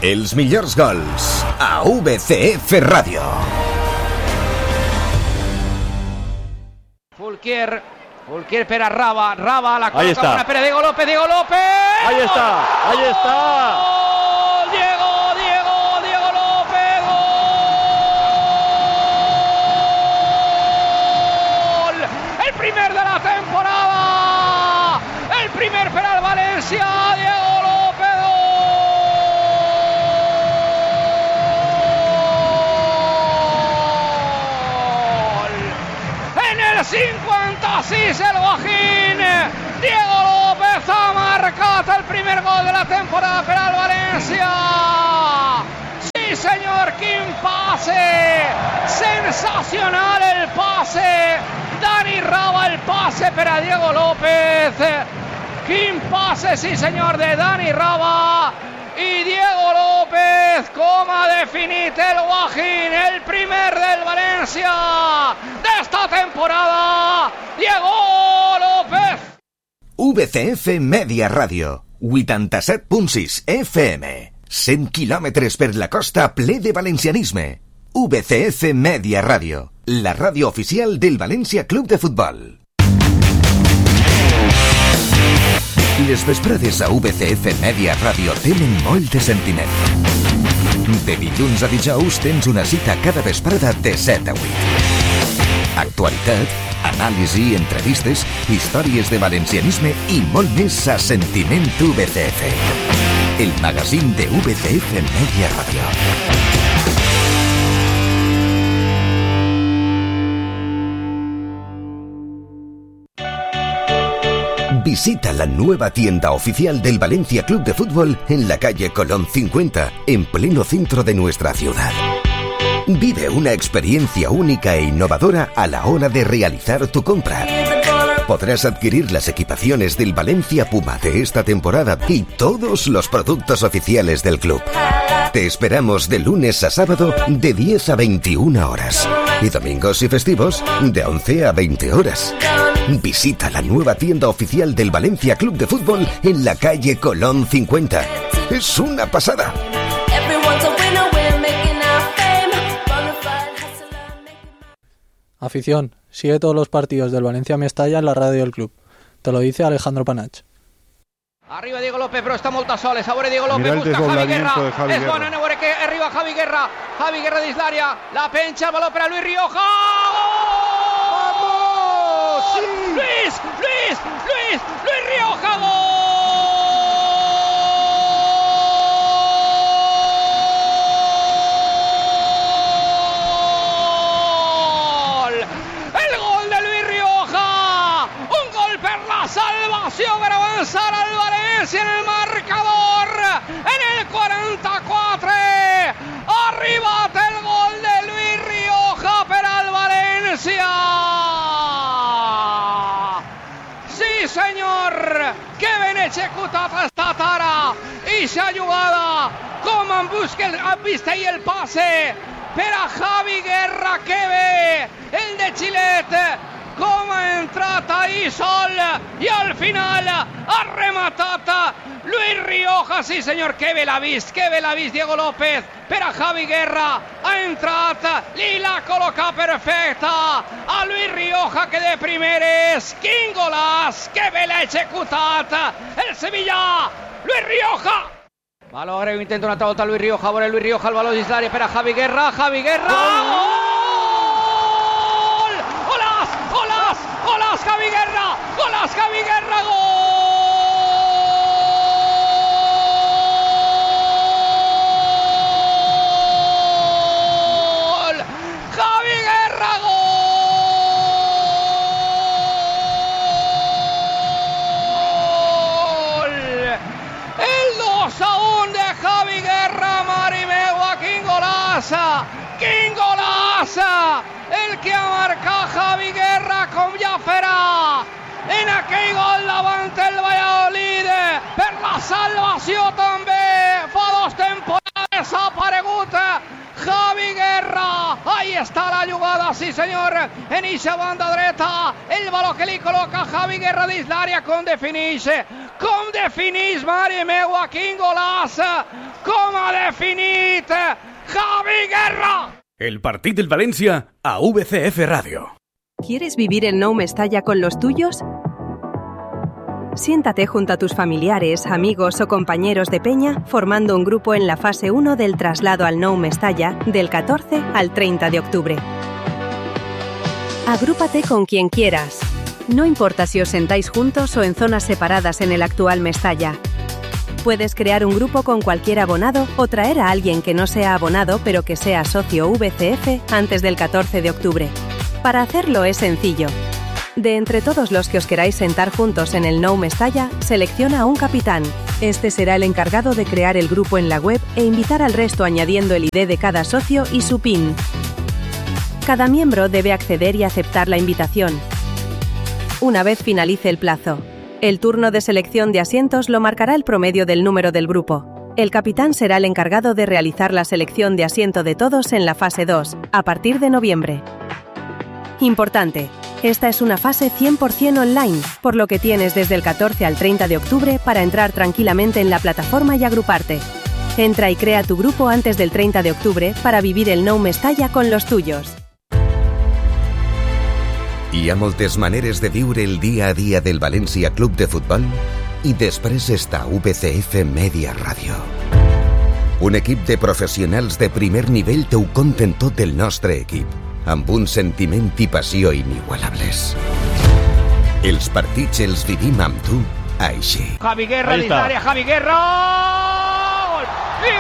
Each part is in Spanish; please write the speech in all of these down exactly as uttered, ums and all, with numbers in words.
Els millors gols a V C F Ràdio. Fulquier, Fulquier per a Raba, Raba la coloca buena para Diego López, Diego López. Ahí está, ahí está. ¡Gol! Diego, Diego, Diego López, gol. El primer de la temporada, el primer para el Valencia, Diego López. cincuenta sis el Guajín, Diego López ha marcado el primer gol de la temporada per al València. Sí señor, quin pase, sensacional el pase, Dani Raba el pase per a Diego López, quin pase, sí señor, de Dani Raba. Y Diego López, com ha definit el Guajín, el primer del Valencia de esta temporada, Diego López. V C F Media Ràdio, vuitanta-set punt sis F M, cent quilòmetres per la costa ple de valencianisme. V C F Media Ràdio, la ràdio oficial del València Club de Futbol. Les vesprades a V C F Media Ràdio tenen molt de sentiment. De dilluns a dijous tens una cita cada vesprada de set a vuit. Actualitat, anàlisi, entrevistes, històries de valencianisme i molt més a Sentiment V C F. El magazín de V C F Media Ràdio. Visita la nueva tienda oficial del Valencia Club de Fútbol en la calle Colón cincuenta, en pleno centro de nuestra ciudad. Vive una experiencia única e innovadora a la hora de realizar tu compra. Podrás adquirir las equipaciones del Valencia Puma de esta temporada y todos los productos oficiales del club. Te esperamos de lunes a sábado de diez a veintiuna horas y domingos y festivos de once a veinte horas. Visita la nueva tienda oficial del Valencia Club de Fútbol en la calle Colón cincuenta. Es una pasada. Afición, sigue todos los partidos del Valencia Mestalla en la radio del club. Te lo dice Alejandro Panach. Arriba Diego López, però està molt a soles. A veure Diego López, Mira el busca Javi Guerra. de Javi És bona, Guerra. a veure que arriba Javi Guerra. Javi Guerra dins l'àrea. La penja, el baló per a Luis Rioja. ¡Vamos! ¡Sí! Luis, Luis, Luis, Luis Rioja, gol. El gol de Luis Rioja. Un gol per la salvació per avançar al València en el marcador. En el quaranta-quatre. Ha arribat el gol de Luis Rioja per al València. Sí, senyor. Que ben executat ha estat ara. Ixa jugada. Com han, buscat, han vist ahir el passe per a Javi Guerra. Que bé. El de Xilet. Com ha entrat ahir sol i al final ha rematat Luis Rioja. Sí senyor, que bé l'ha vist, que bé l'ha vist Diego López per a Javi Guerra. Ha entrat, li l'ha col·locat perfecta a Luis Rioja, que de primeres, quin golaç, que bé l'ha executat el Sevilla, Luis Rioja. Valor, intenta una altra volta Luis Rioja, a veure Luis Rioja, el baló dins l'àrea per a Javi Guerra, Javi Guerra, gol! ¡Golaç, golaç, Javi Guerra! ¡Golaç, Javi Guerra! ¡Gol! ¡Javi Guerra, gol! El dos a uno de Javi Guerra, mare meva, quin golaç! ¡Quin golaç! El que ha marcat Javi Guerra, com ja farà en aquell gol davant el Valladolid per la salvació també fa dos temporades ha aparegut Javi Guerra. Ahí està està la jugada, sí senyor, en eixa banda dreta, el baló que li col·loca Javi Guerra dins l'àrea, com definix, com definix, mare meua, quin golaç, com ha definit Javi Guerra. El partit del València a V C F Radio. ¿Quieres vivir el Nou Mestalla con los tuyos? Siéntate junto a tus familiares, amigos o compañeros de peña formando un grupo en la fase uno del traslado al Nou Mestalla del catorce al treinta de octubre. Agrúpate con quien quieras. No importa si os sentáis juntos o en zonas separadas en el actual Mestalla. Puedes crear un grupo con cualquier abonado o traer a alguien que no sea abonado pero que sea socio V C F antes del catorce de octubre. Para hacerlo es sencillo. De entre todos los que os queráis sentar juntos en el Nou Mestalla, selecciona a un capitán. Este será el encargado de crear el grupo en la web e invitar al resto añadiendo el I D de cada socio y su PIN. Cada miembro debe acceder y aceptar la invitación. Una vez finalice el plazo, el turno de selección de asientos lo marcará el promedio del número del grupo. El capitán será el encargado de realizar la selección de asiento de todos en la fase dos, a partir de noviembre. Importante. Esta es una fase cien por ciento online, por lo que tienes desde el catorce al treinta de octubre para entrar tranquilamente en la plataforma y agruparte. Entra y crea tu grupo antes del treinta de octubre para vivir el Nou Mestalla con los tuyos. Hi ha moltes maneres de viure el dia a dia del València Club de Futbol i després està V C F Media Ràdio. Un equip de professionals de primer nivell t'ho conten tot el nostre equip, amb un sentiment i passió inigualables. Els partits els vivim amb tu, així. Javi Guerra dins l'àrea, Javi Guerra! Gol! I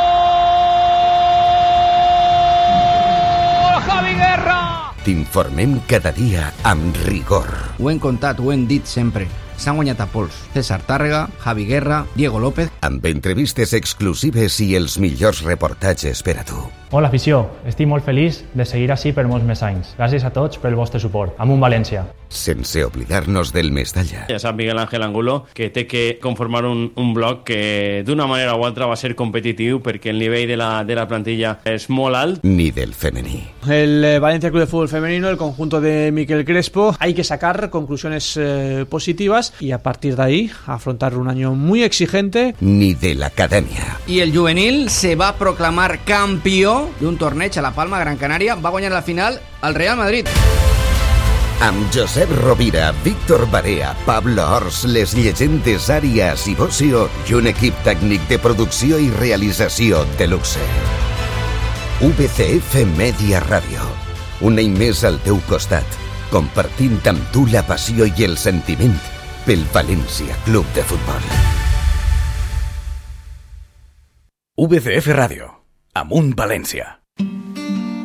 gol! Javi Guerra! T'informem cada dia amb rigor. Ho hem contat, ho hem dit sempre. S'han guanyat a pols. César Tàrrega, Javi Guerra, Diego López... Amb entrevistes exclusives i els millors reportatges per a tu. Hola, afició. Estic molt feliç de seguir així per molts més anys. Gràcies a tots pel vostre suport. Amunt València. Sense oblidar-nos del Mestalla. Ja sap Miguel Ángel Angulo que té que conformar un, un bloc que d'una manera o altra va ser competitiu perquè el nivell de la, de la plantilla és molt alt. Ni del femení. El eh, Valencia Club de Fútbol Femenino, el conjunto de Miquel Crespo, hay que sacar conclusiones eh, positivas y a partir de ahí afrontar un año muy exigente. Ni de l'acadèmia. I el juvenil se va proclamar campió d'un torneig a la Palma, Gran Canària. Va guanyar la final al Real Madrid. Amb Josep Rovira, Víctor Barea, Pablo Ors, les llegendes Àrias i Bocio i un equip tècnic de producció i realització de luxe. V C F Media Ràdio. Un any més al teu costat, compartint amb tu la passió i el sentiment pel València Club de Futbol. V C F Radio. Amunt València.